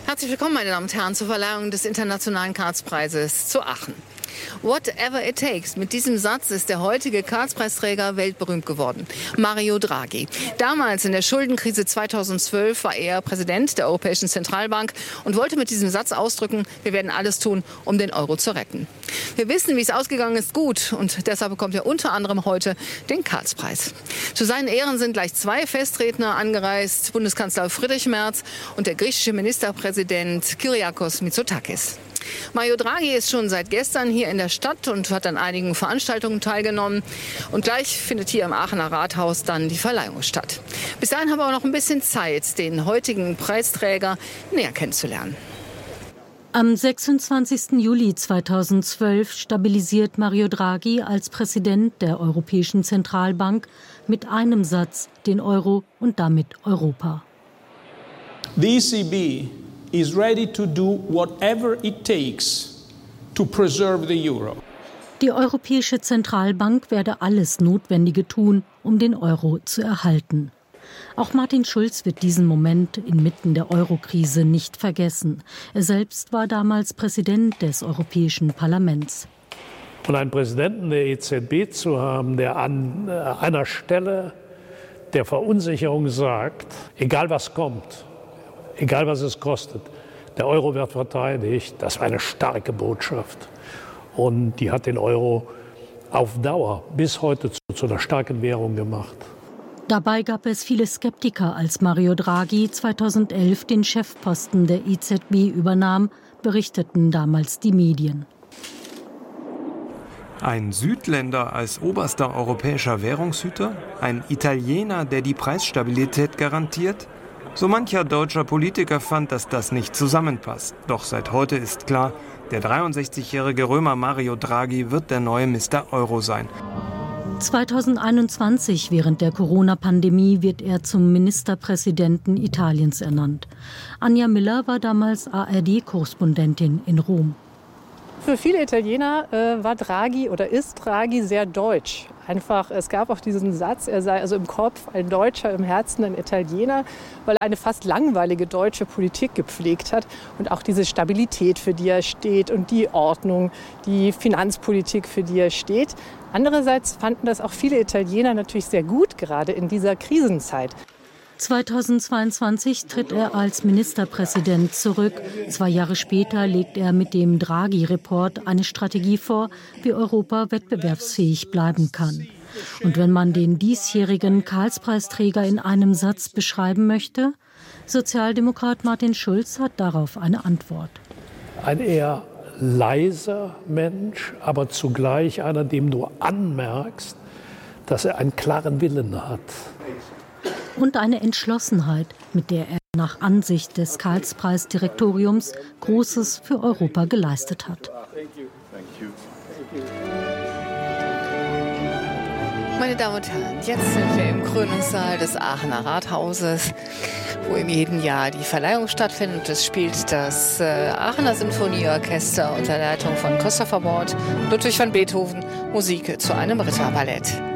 Herzlich willkommen, meine Damen und Herren, zur Verleihung des Internationalen Karlspreises zu Aachen. Whatever it takes. Mit diesem Satz ist der heutige Karlspreisträger weltberühmt geworden. Mario Draghi. Damals in der Schuldenkrise 2012 war er Präsident der Europäischen Zentralbank und wollte mit diesem Satz ausdrücken, wir werden alles tun, um den Euro zu retten. Wir wissen, wie es ausgegangen ist, gut. Und deshalb bekommt er unter anderem heute den Karlspreis. Zu seinen Ehren sind gleich 2 Festredner angereist. Bundeskanzler Friedrich Merz und der griechische Ministerpräsident Kyriakos Mitsotakis. Mario Draghi ist schon seit gestern hier in der Stadt und hat an einigen Veranstaltungen teilgenommen. Und gleich findet hier im Aachener Rathaus dann die Verleihung statt. Bis dahin haben wir auch noch ein bisschen Zeit, den heutigen Preisträger näher kennenzulernen. Am 26. Juli 2012 stabilisiert Mario Draghi als Präsident der Europäischen Zentralbank mit einem Satz den Euro und damit Europa. The ECB is ready to do whatever it takes to preserve the euro. Die Europäische Zentralbank werde alles Notwendige tun, um den Euro zu erhalten. Auch Martin Schulz wird diesen Moment inmitten der Eurokrise nicht vergessen. Er selbst war damals Präsident des Europäischen Parlaments. Und einen Präsidenten der EZB zu haben, der an einer Stelle der Verunsicherung sagt, egal was kommt, egal was es kostet, der Euro wird verteidigt, das war eine starke Botschaft. Und die hat den Euro auf Dauer bis heute zu einer starken Währung gemacht. Dabei gab es viele Skeptiker, als Mario Draghi 2011 den Chefposten der EZB übernahm, berichteten damals die Medien. Ein Südländer als oberster europäischer Währungshüter? Ein Italiener, der die Preisstabilität garantiert? So mancher deutscher Politiker fand, dass das nicht zusammenpasst. Doch seit heute ist klar, der 63-jährige Römer Mario Draghi wird der neue Mr. Euro sein. 2021, während der Corona-Pandemie, wird er zum Ministerpräsidenten Italiens ernannt. Anja Miller war damals ARD-Korrespondentin in Rom. Für viele Italiener war Draghi oder ist Draghi sehr deutsch. Einfach, es gab auch diesen Satz, er sei also im Kopf ein Deutscher, im Herzen ein Italiener, weil er eine fast langweilige deutsche Politik gepflegt hat und auch diese Stabilität, für die er steht und die Ordnung, die Finanzpolitik, für die er steht. Andererseits fanden das auch viele Italiener natürlich sehr gut, gerade in dieser Krisenzeit. 2022 tritt er als Ministerpräsident zurück. 2 Jahre später legt er mit dem Draghi-Report eine Strategie vor, wie Europa wettbewerbsfähig bleiben kann. Und wenn man den diesjährigen Karlspreisträger in einem Satz beschreiben möchte, Sozialdemokrat Martin Schulz hat darauf eine Antwort. Ein eher leiser Mensch, aber zugleich einer, dem du anmerkst, dass er einen klaren Willen hat. Und eine Entschlossenheit, mit der er nach Ansicht des Karlspreisdirektoriums Großes für Europa geleistet hat. Meine Damen und Herren, jetzt sind wir im Krönungssaal des Aachener Rathauses, wo in jedem Jahr die Verleihung stattfindet. Es spielt das Aachener Sinfonieorchester unter Leitung von Christopher Ward, Ludwig van Beethoven, Musik zu einem Ritterballett.